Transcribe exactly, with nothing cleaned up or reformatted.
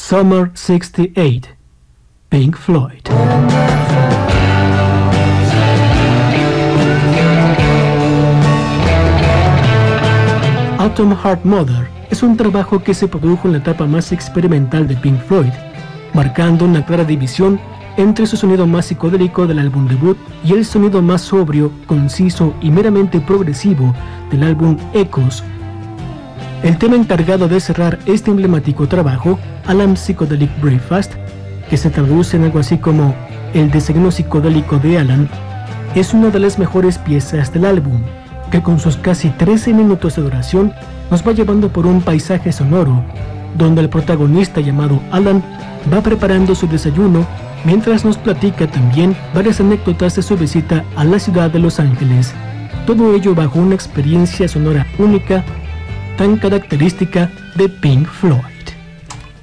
Summer sixty-eight, Pink Floyd. Atom Heart Mother es un trabajo que se produjo en la etapa más experimental de Pink Floyd, marcando una clara división entre su sonido más psicodélico del álbum debut y el sonido más sobrio, conciso y meramente progresivo del álbum Echoes. El tema encargado de cerrar este emblemático trabajo, Alan Psychedelic Breakfast, que se traduce en algo así como el desayuno psicodélico de Alan, es una de las mejores piezas del álbum, que con sus casi trece minutos de duración nos va llevando por un paisaje sonoro, donde el protagonista llamado Alan va preparando su desayuno, mientras nos platica también varias anécdotas de su visita a la ciudad de Los Ángeles, todo ello bajo una experiencia sonora única, tan característica de Pink Floyd.